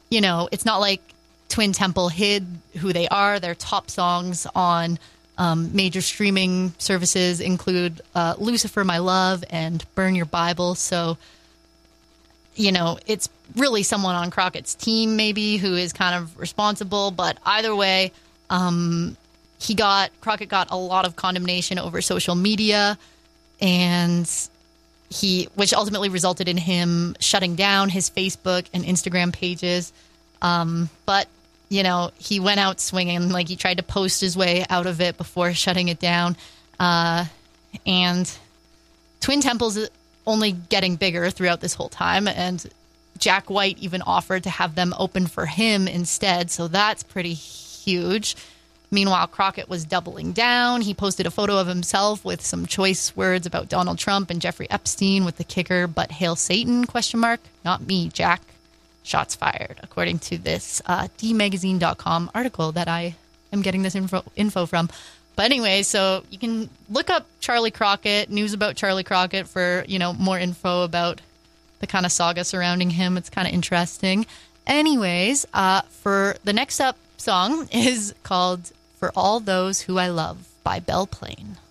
it's not like Twin Temple hid who they are. Their top songs on major streaming services include Lucifer, My Love, and Burn Your Bible. So, it's really someone on Crockett's team maybe who is kind of responsible. But either way, Crockett got a lot of condemnation over social media, and which ultimately resulted in him shutting down his Facebook and Instagram pages. But he went out swinging. Like, he tried to post his way out of it before shutting it down. And Twin Temple's only getting bigger throughout this whole time. And Jack White even offered to have them open for him instead. So that's pretty huge. Meanwhile, Crockett was doubling down. He posted a photo of himself with some choice words about Donald Trump and Jeffrey Epstein with the kicker, "But hail Satan, ? Not me, Jack. Shots fired," according to this dmagazine.com article that I am getting this info from. But anyway, so you can look up Charlie Crockett, news about Charlie Crockett for, more info about the kind of saga surrounding him. It's kind of interesting. Anyways, for the next up song is called "For All Those Who I Love" by Belle Plaine.